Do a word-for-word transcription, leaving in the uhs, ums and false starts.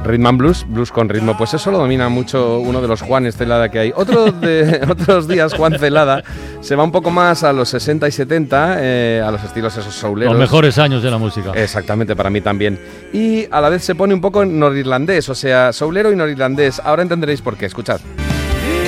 Rhythm and Blues, blues con ritmo, pues eso lo domina mucho uno de los Juanes Celada que hay. Otro de, otros días, Juan Celada se va un poco más a los sesenta y setenta, eh, a los estilos esos souleros. Los mejores años de la música. Exactamente, para mí también. Y a la vez se pone un poco norirlandés, o sea, soulero y norirlandés. Ahora entenderéis por qué, escuchad.